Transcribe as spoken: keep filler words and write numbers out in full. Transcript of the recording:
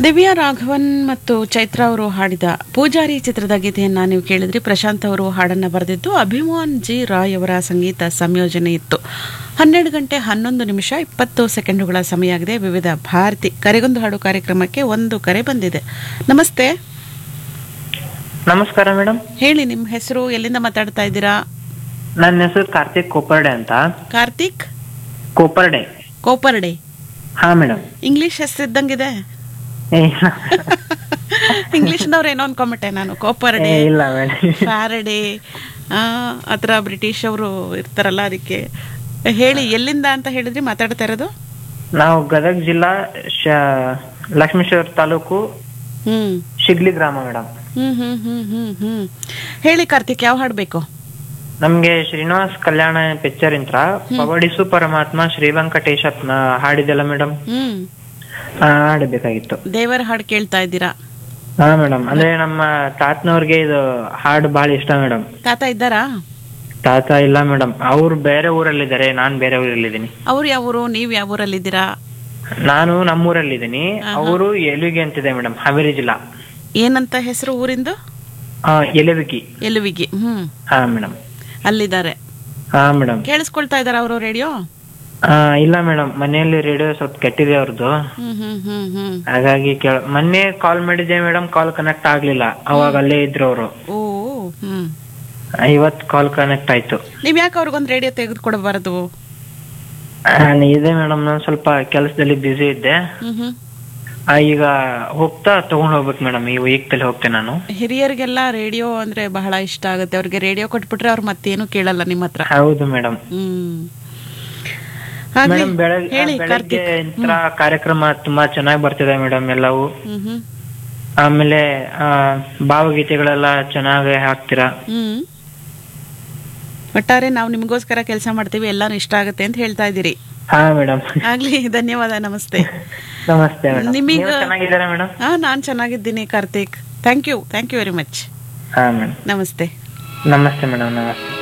ದಿವ್ಯಾ ರಾಘವನ್ ಮತ್ತು ಚೈತ್ರ ಅವರು ಹಾಡಿದ ಪೂಜಾರಿ ಚಿತ್ರದ ಗೀತೆಯನ್ನು ನೀವು ಕೇಳಿದ್ರಿ. ಪ್ರಶಾಂತ್ ಅವರು ಹಾಡನ್ನು ಬರೆದಿದ್ದು, ಅಭಿಮಾನ್ ಜಿ ರಾಯ್ ಅವರ ಸಂಗೀತ ಸಂಯೋಜನೆ ಇತ್ತು. ಹನ್ನೆರಡು ಗಂಟೆ ಹನ್ನೊಂದು ನಿಮಿಷ ಇಪ್ಪತ್ತು ಸೆಕೆಂಡುಗಳ ಸಮಯ ಆಗಿದೆ. ವಿವಿಧ ಭಾರತಿ ಕರೆಗೊಂದು ಹಾಡು ಕಾರ್ಯಕ್ರಮಕ್ಕೆ ಒಂದು ಕರೆ ಬಂದಿದೆ. ನಮಸ್ತೆ. ನಮಸ್ಕಾರ ಮೇಡಮ್. ಹೇಳಿ, ನಿಮ್ಮ ಹೆಸರು, ಎಲ್ಲಿಂದ ಮಾತಾಡ್ತಾ ಇದ್ದೀರಾ? ನನ್ನ ಹೆಸರು ಕಾರ್ತಿಕ್ ಕೋಪರ್ಡೆ ಅಂತ. ಕಾರ್ತಿಕ್ ಕೋಪರ್ಡೆ. ಕೋಪರ್ಡೆ. ಹಾ ಮೇಡಮ್. ಇಂಗ್ಲಿಷ್ ಹೆಸರಿದ್ದಂಗಿದೆ. ಇಂಗ್ಲಿಷ್ನವ್ರು ಏನೋ ಅನ್ಕೊಂಬಿಟ್ಟೆ ನಾನು. ಕೋಪರ್ಡೆ, ಇಲ್ಲ ಮೇಡಮ್. ಫ್ಯಾರಡೆ, ಆತರ ಬ್ರಿಟಿಷ್ ಅವರು ಇರ್ತಾರಲ್ಲ, ಅದಕ್ಕೆ ಹೇಳಿ. ಎಲ್ಲಿಂದ ಅಂತ ಹೇಳಿದ್ರಿ ಮಾತಾಡ್ತಾ ಇರೋದು? ನಾವು ಗದಗ ಜಿಲ್ಲಾ ಲಕ್ಷ್ಮೇಶ್ವರ ತಾಲೂಕು ಹ್ಮ್ ಶಿಗ್ಲಿ ಗ್ರಾಮ ಮೇಡಮ್. ಹ್ಮ್ ಹ್ಮ್ ಹ್ಮ್ ಹ್ಮ್ ಹ್ಮ್ ಹೇಳಿ ಕಾರ್ತಿಕ್, ಯಾವ ಹಾಡ್ಬೇಕು? ನಮ್ಗೆ ಶ್ರೀನಿವಾಸ್ ಕಲ್ಯಾಣ ಪಿಕ್ಚರ್ ಇಂತ್ರ ಪವಡಿಸು ಪರಮಾತ್ಮ ಶ್ರೀ ವೆಂಕಟೇಶ ಹಾಡಿದೆಲ್ಲ ಮೇಡಮ್, ಹ್ಮ್ ಹಾಡಬೇಕಾಗಿತ್ತು. ದೇವರ ಹಾಡು ಕೇಳ್ತಾ ಇದ್ದೀರಾ? ಹಾ ಮೇಡಮ್. ಅಂದ್ರೆ ನಮ್ಮ ತಾತನವ್ರಿಗೆ ಇದು ಹಾಡು ಬಹಳ ಇಷ್ಟ ಮೇಡಮ್. ತಾತ ಇದ್ದಾರಾ? ತಾತ ಇಲ್ಲ ಮೇಡಮ್, ಅವ್ರು ಬೇರೆ ಊರಲ್ಲಿದ್ದಾರೆ, ನಾನ್ ಬೇರೆ ಊರಲ್ಲಿದ್ದೀನಿ. ಅವ್ರು ಯಾವ ಊರು, ನೀವ್ ಯಾವ ಊರಲ್ಲಿದ್ದೀರಾ? ನಾನು ನಮ್ಮೂರಲ್ಲಿದ್ದೀನಿ, ಅವರು ಎಲುವಿಗೆ ಅಂತಿದೆ ಮೇಡಮ್, ಹಾವೇರಿ ಜಿಲ್ಲಾ. ಏನಂತ ಹೆಸರು ಊರಿಂದು? ಎಲುವಿಗಿ. ಎಲುವಿಗಿ. ಹ್ಮ್. ಹಾ ಮೇಡಮ್. ಅಲ್ಲಿದ್ದಾರೆ. ಹಾ ಮೇಡಮ್. ಕೇಳಿಸ್ಕೊಳ್ತಾ ಇದಾರ ಅವರು ರೇಡಿಯೋ? ಇಲ್ಲ ಮೇಡಮ್, ಮನೆಯಲ್ಲಿ ರೇಡಿಯೋ ಸ್ವಲ್ಪ ಕೆಟ್ಟಿದೆ ಅವ್ರದ್ದು. ಹ್ಮ್ ಹ್ಮ್ ಹ್ಮ್ ಹ್ಮ್ ಹಾಗಾಗಿ ಕೇಳ ಮೊನ್ನೆ ಕಾಲ್ ಮಾಡಿದ್ದೆ ಮೇಡಮ್, ಕಾಲ್ ಕನೆಕ್ಟ್ ಆಗ್ಲಿಲ್ಲ. ಅವಾಗ ಅಲ್ಲೇ ಇದ್ರು ಅವರು. ಓ. ಹ್ಮ್. ಇವತ್ ಕಾಲ್ ಕನೆಕ್ಟ್ ಆಯ್ತು. ನೀವ್ ಯಾಕೆ ಅವ್ರಿಗೊಂದು ರೇಡಿಯೋ ತೆಗೆದುಕೊಡಬಾರದು? ಇದೆ ಮೇಡಮ್, ನಾನು ಸ್ವಲ್ಪ ಕೆಲಸದಲ್ಲಿ ಬ್ಯುಸಿ ಇದ್ದೆ. ಹ್ಮ್ ಹ್ಮ್ ಈಗ ಹೋಗ್ತಾ ತಗೊಂಡ್ ಹೋಗ್ಬೇಕು ಮೇಡಮ್. ಈ ವೀಕ್ದಲ್ಲಿ ಹೋಗ್ತೇನೆ ನಾನು. ಹಿರಿಯರಿಗೆಲ್ಲ ರೇಡಿಯೋ ಅಂದ್ರೆ ಬಹಳ ಇಷ್ಟ ಆಗುತ್ತೆ. ಅವ್ರಿಗೆ ರೇಡಿಯೋ ಕೊಟ್ಬಿಟ್ರೆ ಅವ್ರು ಮತ್ತೇನು ಕೇಳಲ್ಲ ನಿಮ್ಮ ಹತ್ರ. ಹೌದು ಮೇಡಮ್. ಹ್ಮ್. ಮೇಡಮ್, ಬೆಳಗ್ಗೆ ಇಂಥ ಕಾರ್ಯಕ್ರಮ ತುಂಬಾ ಚೆನ್ನಾಗಿ ಬರ್ತಿದೆ ಮೇಡಮ್ ಎಲ್ಲವೂ. ಆಮೇಲೆ ಭಾವಗೀತೆಗಳೆಲ್ಲ ಚೆನ್ನಾಗಿ ಹಾಕ್ತೀರಾ. ಹ್ಮ್. ಒಟ್ಟಾರೆ ನಾವು ನಿಮಗೋಸ್ಕರ ಕೆಲಸ ಮಾಡ್ತೀವಿ, ಎಲ್ಲಾನು ಇಷ್ಟ ಆಗುತ್ತೆ ಅಂತ ಹೇಳ್ತಾ ಇದ್ದೀರಿ. ಹಾ ಮೇಡಮ್. ಆಗ್ಲಿ, ಧನ್ಯವಾದ. ನಮಸ್ತೆ. ನಮಸ್ತೆ ಮೇಡಮ್. ನಿಮೀಗ ಚೆನ್ನಾಗಿದ್ದೀರಾ ಮೇಡಮ್? ಹಾ, ನಾನ್ ಚೆನ್ನಾಗಿದ್ದೀನಿ Karthik. Thank you thank you very much. ಹಾ ಮೇಡಮ್. ನಮಸ್ತೆ. ನಮಸ್ತೆ ಮೇಡಮ್. ನಮಸ್ತೆ.